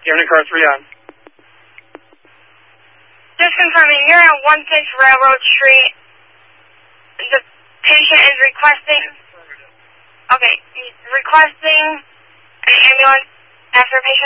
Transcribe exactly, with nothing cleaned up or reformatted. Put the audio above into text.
Unit car three on. Just confirming, you're at one six Railroad Street. The patient is requesting, okay, he's requesting an ambulance after a patient